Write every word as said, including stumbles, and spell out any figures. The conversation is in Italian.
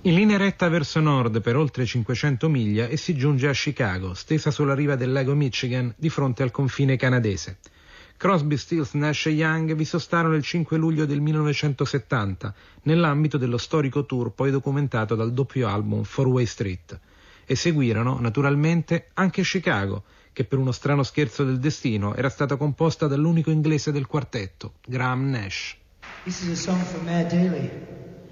In linea retta verso nord per oltre cinquecento miglia e si giunge a Chicago, stesa sulla riva del lago Michigan, di fronte al confine canadese. Crosby, Stills, Nash e Young vi sostarono il cinque luglio del millenovecentosettanta, nell'ambito dello storico tour poi documentato dal doppio album Four Way Street. E seguirono, naturalmente, anche Chicago, che per uno strano scherzo del destino era stata composta dall'unico inglese del quartetto, Graham Nash. This is a song for Mayor Daley.